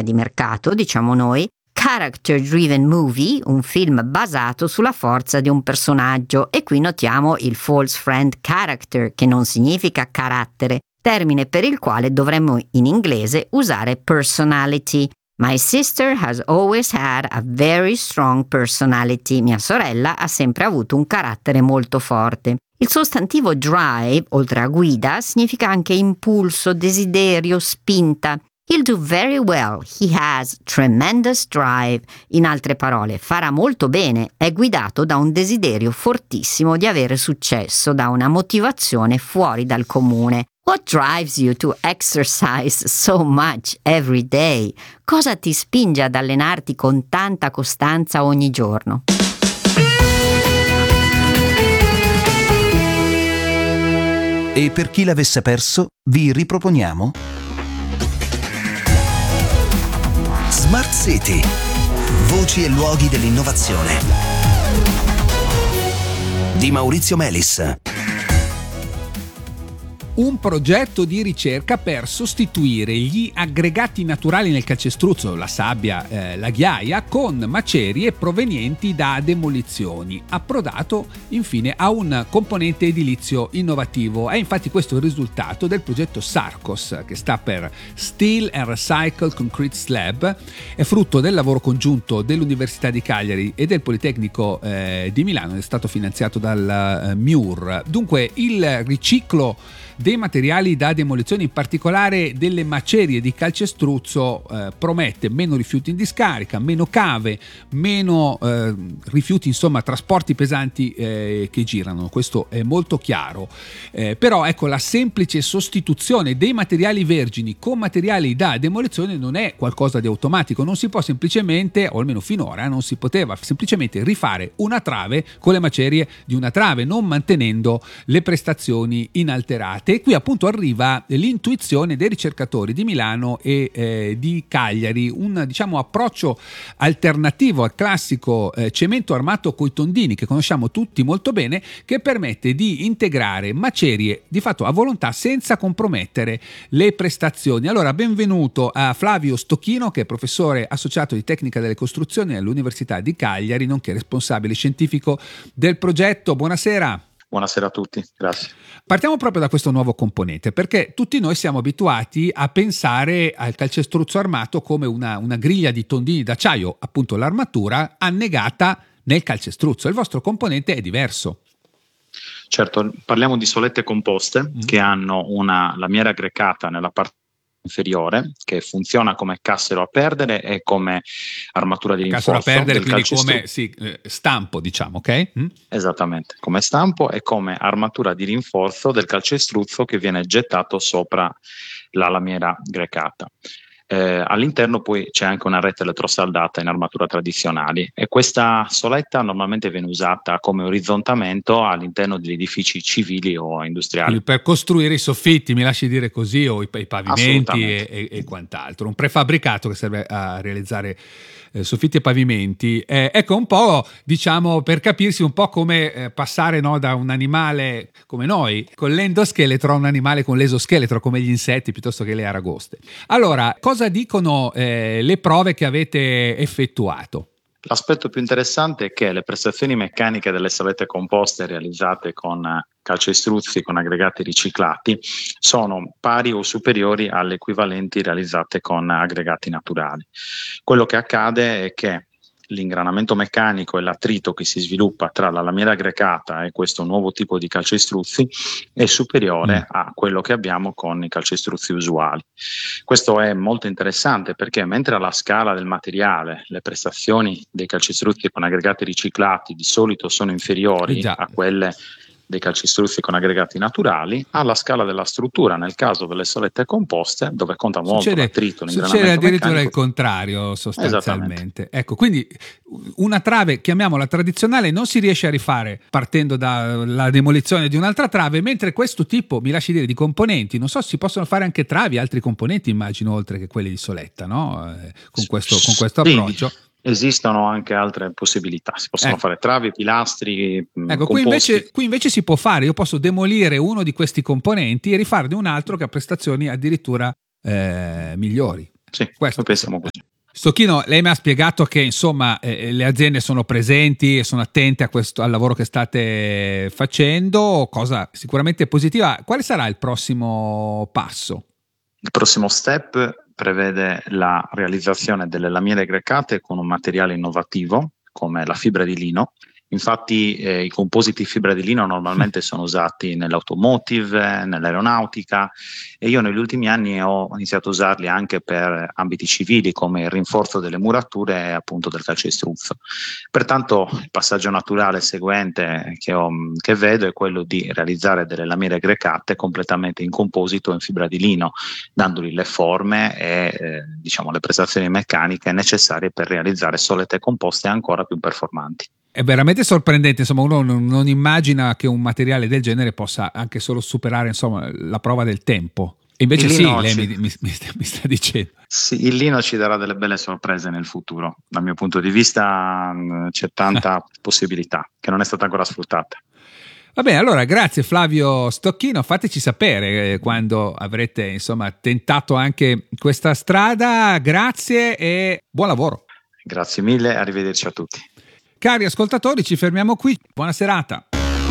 economia di mercato, diciamo noi, character-driven movie, un film basato sulla forza di un personaggio, e qui notiamo il false friend character, che non significa carattere, termine per il quale dovremmo in inglese usare personality. My sister has always had a very strong personality. Mia sorella ha sempre avuto un carattere molto forte. Il sostantivo drive, oltre a guida, significa anche impulso, desiderio, spinta. He'll do very well. He has tremendous drive. In altre parole, farà molto bene. È guidato da un desiderio fortissimo di avere successo, da una motivazione fuori dal comune. What drives you to exercise so much every day? Cosa ti spinge ad allenarti con tanta costanza ogni giorno? E per chi l'avesse perso, vi riproponiamo Smart City. Voci e luoghi dell'innovazione di Maurizio Melis. Un progetto di ricerca per sostituire gli aggregati naturali nel calcestruzzo, la sabbia, la ghiaia, con macerie provenienti da demolizioni, approdato infine a un componente edilizio innovativo. È infatti questo il risultato del progetto SARCOS, che sta per Steel and Recycled Concrete Slab. È frutto del lavoro congiunto dell'Università di Cagliari e del Politecnico di Milano, è stato finanziato dal MIUR. Dunque il riciclo dei materiali da demolizione, in particolare delle macerie di calcestruzzo, promette meno rifiuti in discarica, meno cave, meno rifiuti, insomma trasporti pesanti che girano. Questo è molto chiaro, però ecco, la semplice sostituzione dei materiali vergini con materiali da demolizione non è qualcosa di automatico. Non si può semplicemente, o almeno finora non si poteva semplicemente rifare una trave con le macerie di una trave, non mantenendo le prestazioni inalterate. E qui appunto arriva l'intuizione dei ricercatori di Milano e di Cagliari, un approccio alternativo al classico cemento armato coi tondini che conosciamo tutti molto bene, che permette di integrare macerie di fatto a volontà senza compromettere le prestazioni. Allora, benvenuto a Flavio Stocchino, che è professore associato di tecnica delle costruzioni all'Università di Cagliari, nonché responsabile scientifico del progetto. Buonasera. Buonasera a tutti, grazie. Partiamo proprio da questo nuovo componente, perché tutti noi siamo abituati a pensare al calcestruzzo armato come una griglia di tondini d'acciaio, appunto l'armatura annegata nel calcestruzzo. Il vostro componente è diverso. Certo, parliamo di solette composte che hanno una lamiera aggregata nella parte inferiore, che funziona come cassero a perdere e come armatura di rinforzo. Cassero a perdere, quindi come stampo, diciamo, ok? Esattamente, come stampo e come armatura di rinforzo del calcestruzzo che viene gettato sopra la lamiera aggregata. All'interno poi c'è anche una rete elettrosaldata in armatura tradizionali, e questa soletta normalmente viene usata come orizzontamento all'interno degli edifici civili o industriali. Quindi per costruire i soffitti, mi lasci dire così, o i pavimenti e quant'altro. Un prefabbricato che serve a realizzare soffitti e pavimenti. Ecco, un po', diciamo, per capirsi, un po' come passare, no, da un animale come noi con l'endoscheletro a un animale con l'esoscheletro, come gli insetti piuttosto che le aragoste. Allora, cosa dicono le prove che avete effettuato? L'aspetto più interessante è che le prestazioni meccaniche delle solette composte realizzate con calcestruzzi con aggregati riciclati sono pari o superiori alle equivalenti realizzate con aggregati naturali. Quello che accade è che l'ingranamento meccanico e l'attrito che si sviluppa tra la lamiera aggregata e questo nuovo tipo di calcestruzzi è superiore a quello che abbiamo con i calcestruzzi usuali. Questo è molto interessante perché mentre alla scala del materiale le prestazioni dei calcestruzzi con aggregati riciclati di solito sono inferiori a quelle dei calcestruzzi con aggregati naturali, alla scala della struttura, nel caso delle solette composte, dove conta molto l'attrito, succede addirittura il contrario sostanzialmente. Ecco, quindi una trave, chiamiamola tradizionale, non si riesce a rifare partendo dalla demolizione di un'altra trave, mentre questo tipo, mi lasci dire, di componenti, non so, si possono fare anche travi, altri componenti immagino, oltre che quelli di soletta, no? Con questo approccio. Esistono anche altre possibilità, si possono fare travi, pilastri, ecco, qui invece si può fare, io posso demolire uno di questi componenti e rifarne un altro che ha prestazioni addirittura migliori. Sì, Questo. noi pensiamo così. Stocchino, lei mi ha spiegato che insomma le aziende sono presenti e sono attente al lavoro che state facendo, cosa sicuramente positiva. Quale sarà il prossimo passo? Il prossimo step prevede la realizzazione delle lamiere grecate con un materiale innovativo come la fibra di lino. Infatti i compositi fibra di lino normalmente sono usati nell'automotive, nell'aeronautica, e io negli ultimi anni ho iniziato a usarli anche per ambiti civili come il rinforzo delle murature e appunto del calcestruzzo. Pertanto il passaggio naturale seguente che vedo è quello di realizzare delle lamiere grecate completamente in composito in fibra di lino, dandogli le forme e le prestazioni meccaniche necessarie per realizzare solette composte ancora più performanti. È veramente sorprendente, insomma, uno non immagina che un materiale del genere possa anche solo superare, insomma, la prova del tempo. E invece sì, lei mi sta dicendo. Sì, il lino ci darà delle belle sorprese nel futuro. Dal mio punto di vista c'è tanta possibilità che non è stata ancora sfruttata. Va bene, allora grazie Flavio Stocchino, fateci sapere quando avrete insomma tentato anche questa strada. Grazie e buon lavoro. Grazie mille, arrivederci a tutti. Cari ascoltatori, ci fermiamo qui. Buona serata.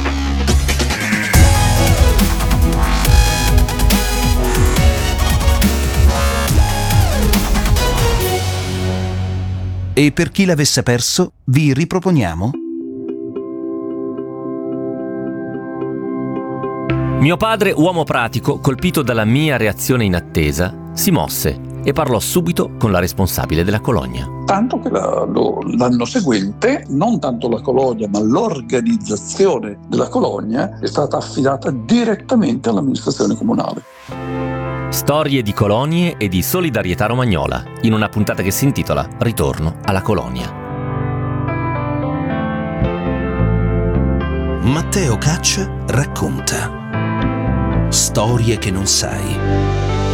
E per chi l'avesse perso, vi riproponiamo Mio padre, uomo pratico, colpito dalla mia reazione inattesa, si mosse e parlò subito con la responsabile della colonia. Tanto che l'anno seguente, non tanto la colonia, ma l'organizzazione della colonia è stata affidata direttamente all'amministrazione comunale. Storie di colonie e di solidarietà romagnola, in una puntata che si intitola Ritorno alla colonia. Matteo Caccia racconta Storie che non sai.